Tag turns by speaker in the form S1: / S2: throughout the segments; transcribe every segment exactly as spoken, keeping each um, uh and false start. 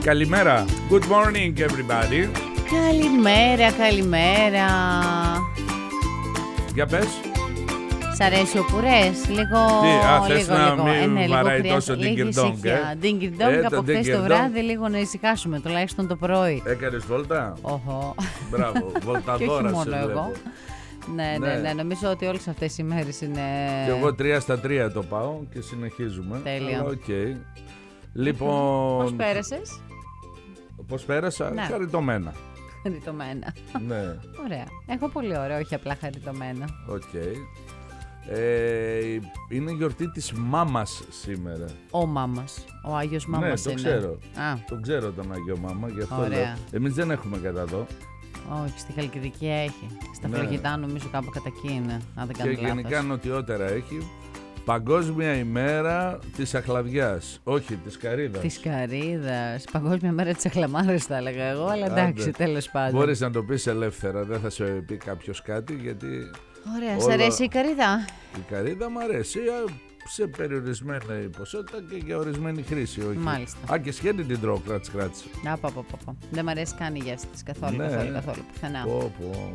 S1: Καλημέρα. Good morning everybody.
S2: Καλημέρα, καλημέρα.
S1: Για πες.
S2: Σ' αρέσει ο πουρές? Λίγο,
S1: Τι, α, θες
S2: λίγο,
S1: να
S2: λίγο.
S1: μην
S2: ε, ναι,
S1: βαράει
S2: λίγο
S1: τόσο ντιγκιρντόγκ, ε?
S2: Ντιγκιρντόγκ
S1: Ε,
S2: από
S1: το
S2: χθες το
S1: ντιγκιρντόγκ.
S2: βράδυ, λίγο να ησυχάσουμε, τουλάχιστον το πρωί.
S1: Έκανες βόλτα.
S2: Οχο.
S1: Μπράβο,
S2: Και όχι
S1: βολταδόρα σε
S2: μόνο εγώ.
S1: βλέπω.
S2: Ναι, ναι,
S1: Ναι.
S2: ναι, νομίζω ότι όλες αυτές οι μέρες είναι...
S1: Και εγώ τρία στα τρία το πάω και συνεχίζουμε.
S2: Τέλεια.
S1: Αλλά οκ. Λοιπόν...
S2: Πώς πέρασες?
S1: Πώς πέρασα?
S2: Ναι.
S1: Χαριτωμένα.
S2: Χαριτωμένα.
S1: Ναι,
S2: Ωραία. Έχω πολύ ωραία, όχι απλά χαριτωμένα.
S1: οκ. Ε, είναι γιορτή της μάμας σήμερα.
S2: Ο μάμας. Ο Άγιος Μάμας
S1: Ναι,
S2: είναι.
S1: το ξέρω.
S2: Α,
S1: Το ξέρω τον Άγιο Μάμα, γι' αυτό
S2: Ωραία.
S1: λέω. Εμείς δεν έχουμε κατά εδώ.
S2: όχι, στη Χαλκιδική έχει. Στα
S1: Ναι.
S2: Φλογητά νομίζω κάπου κατά εκεί είναι, αν δεν
S1: Και
S2: κάνω
S1: γενικά
S2: λάθος.
S1: νοτιότερα έχει. Παγκόσμια ημέρα της αχλαδιάς. Όχι, της καρύδας.
S2: Της καρύδας. Παγκόσμια μέρα της αχλαμάρας θα έλεγα εγώ, αλλά εντάξει,
S1: Άντε.
S2: τέλος πάντων.
S1: Μπορείς να το πεις ελεύθερα, δεν θα σε πει κάποιος κάτι, γιατί
S2: Ωραία,
S1: όλα-
S2: σ' αρέσει η καρύδα?
S1: η καρύδα μου αρέσει α, σε περιορισμένη ποσότητα και για ορισμένη χρήση. Όχι.
S2: Μάλιστα.
S1: Α, και σχέτη την τρώω, κράτς κράτς.
S2: Α, πω, πω, πω, πω. Δεν μ' αρέσει καν η γεύση της καθόλου,
S1: Ναι.
S2: καθόλου, καθόλου, πουθενά.
S1: Πω, πω.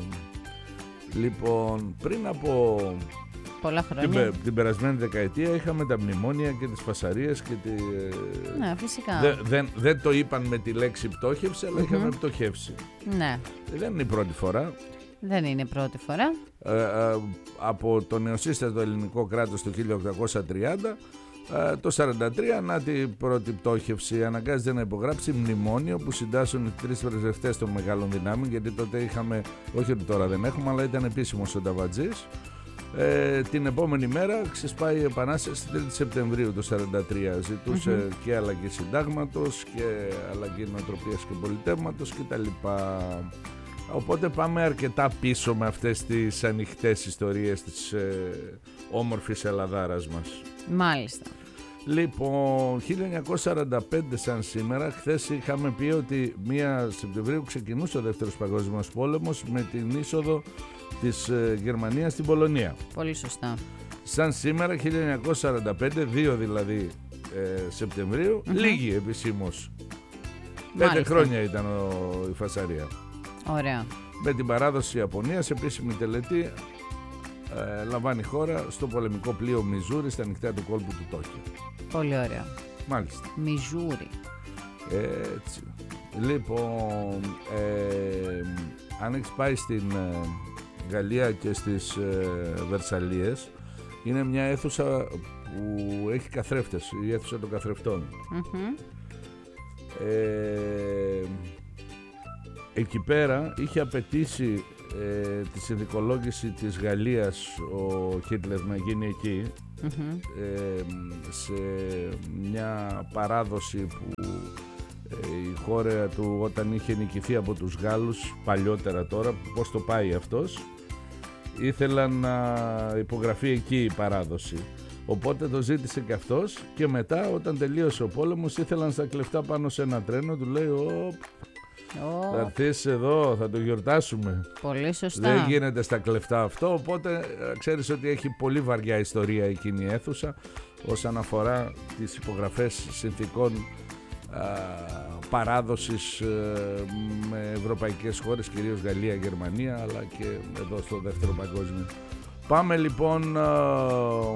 S1: Λοιπόν, πριν από
S2: Πολλά
S1: την,
S2: χρόνια.
S1: πε- την περασμένη δεκαετία είχαμε τα μνημόνια και τις φασαρίες και τη...
S2: Ναι, φυσικά.
S1: Δε- δεν, δεν το είπαν με τη λέξη πτώχευση, αλλά είχαμε πτωχεύσει.
S2: Ναι,
S1: Ε, Δεν είναι η πρώτη φορά.
S2: δεν είναι η πρώτη φορά.
S1: Ε, ε, από το νεοσύστατο ελληνικό κράτος το χίλια οκτακόσια τριάντα, ε, το σαράντα τρία, να την πρώτη πτώχευση, αναγκάζεται να υπογράψει μνημόνιο που συντάσσουν οι τρεις πρεσβευτές των μεγάλων δυνάμεων, γιατί τότε είχαμε, όχι ότι τώρα δεν έχουμε, αλλά ήταν επίσημος ο Νταβατζής. Ε, την επόμενη μέρα ξεσπάει η Επανάσταση στην τρίτη Σεπτεμβρίου του σαράντα τρία. Ζητούσε και αλλαγή συντάγματος και αλλαγή νοοτροπίας και πολιτεύματος κτλ. Οπότε πάμε αρκετά πίσω με αυτές τις ανοιχτές ιστορίες της ε, όμορφης Ελλαδάρας μας.
S2: Μάλιστα.
S1: Λοιπόν, χίλια εννιακόσια σαράντα πέντε σαν σήμερα, χθες είχαμε πει ότι πρώτη Σεπτεμβρίου ξεκινούσε ο Δεύτερος Παγκόσμιος Πόλεμος με την είσοδο της ε, Γερμανίας στην Πολωνία.
S2: Πολύ σωστά.
S1: Σαν σήμερα, χίλια εννιακόσια σαράντα πέντε, δύο δηλαδή ε, Σεπτεμβρίου, λίγη επισήμως. Πέντε
S2: Μάλιστα.
S1: χρόνια ήταν ο, η φασαρία.
S2: Ωραία.
S1: Με την παράδοση της Ιαπωνίας, επίσημη τελετή ε, λαμβάνει χώρα στο πολεμικό πλοίο Μιζούρι στα νυχτά του κόλπου του Τόκιο.
S2: Πολύ ωραία.
S1: Μάλιστα.
S2: Μιζούρι.
S1: Έτσι. Λοιπόν, ε, αν έχεις πάει στην ε, Γαλλία και στις ε, Βερσαλίες, είναι μια αίθουσα που έχει καθρέφτες, η αίθουσα των καθρεφτών.
S2: Μμμ.
S1: Ε, εκεί πέρα είχε απαιτήσει ε, τη συνδικολόγηση της Γαλλίας ο Χίτλερ να γίνει εκεί,
S2: Μμμ.
S1: ε, σε μια παράδοση που ε, η χώρα του όταν είχε νικηθεί από τους Γάλλους παλιότερα, τώρα πώς το πάει αυτός, ήθελαν να υπογραφεί εκεί η παράδοση. Οπότε το ζήτησε και αυτός και μετά όταν τελείωσε ο πόλεμος ήθελαν στα κλεφτά πάνω σε ένα τρένο, του λέει «Ωπ,
S2: Ω,
S1: θα έρθεις εδώ, θα το γιορτάσουμε».
S2: πολύ σωστά.
S1: Δεν γίνεται στα κλεφτά αυτό, οπότε ε, ξέρεις ότι έχει πολύ βαριά ιστορία εκείνη η αίθουσα όσον αφορά τις υπογραφές συνθηκών α, παράδοσης ε, με ευρωπαϊκές χώρες, κυρίως Γαλλία, Γερμανία, αλλά και εδώ στο Δεύτερο Παγκόσμιο. Πάμε λοιπόν α,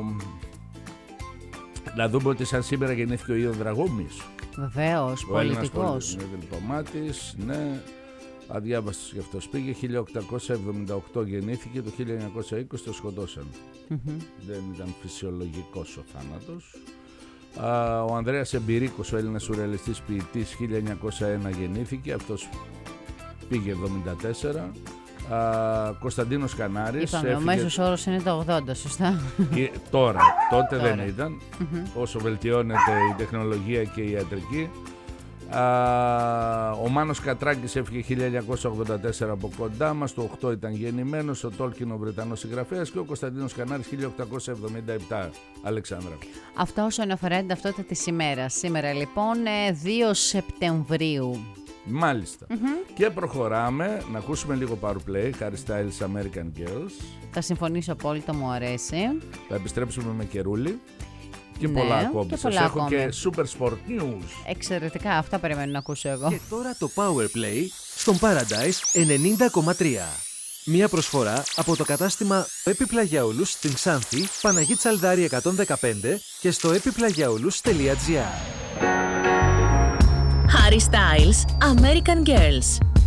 S1: να δούμε ότι σαν σήμερα γεννήθηκε ο Ιων Δραγούμης.
S2: Βεβαίως,
S1: Ο Έλληνας
S2: πολιτικός.
S1: διπλωμάτης, ναι, αδιάβαστος γι' αυτός πήγε, χίλια οκτακόσια εβδομήντα οκτώ γεννήθηκε, το χίλια εννιακόσια είκοσι το σκοτώσαν.
S2: Μμμ.
S1: Δεν ήταν φυσιολογικός ο θάνατος. Α, ο Ανδρέας Εμπειρίκος, ο Έλληνας σουρεαλιστής ποιητής, χίλια εννιακόσια ένα γεννήθηκε, αυτός πήγε εβδομήντα τέσσερα. Α, Κωνσταντίνος Κανάρης.
S2: Είπαμε, ο μέσος όρος είναι το ογδόντα, σωστά.
S1: Ε, τώρα, τότε
S2: Τώρα.
S1: δεν ήταν. Όσο βελτιώνεται η τεχνολογία και η ιατρική. Α, ο Μάνος Κατράκης έφυγε χίλια εννιακόσια ογδόντα τέσσερα από κοντά μας, το οκτώ ήταν γεννημένος, ο Τόλκιν ο Βρετανός συγγραφέας και ο Κωνσταντίνος Κανάρης χίλια οκτακόσια εβδομήντα επτά. Αλεξάνδρα.
S2: Αυτό όσον αφορά την ταυτότητα της ημέρας. Σήμερα λοιπόν ε, δύο Σεπτεμβρίου.
S1: Μάλιστα. Mm-hmm. Και προχωράμε να ακούσουμε λίγο Powerplay, Harry Styles American Girls.
S2: Θα συμφωνήσω απόλυτα, μου αρέσει.
S1: Θα επιστρέψουμε με καιρούλι. Και
S2: Ναι,
S1: πολλά ακόμη.
S2: και
S1: Σας
S2: πολλά
S1: έχω
S2: ακόμη.
S1: και Super Sport News.
S2: Εξαιρετικά, αυτά περιμένω να ακούσω εγώ.
S3: Και τώρα το Power Play στον Paradise ενενήντα κόμμα τρία. Μία προσφορά από το κατάστημα Επιπλαγιαούλους στην Ξάνθη, Παναγή Τσαλδάρη εκατόν δεκαπέντε και στο επιπλαγιαούλους τελεία τζι άρ.
S4: Harry Styles, American Girls.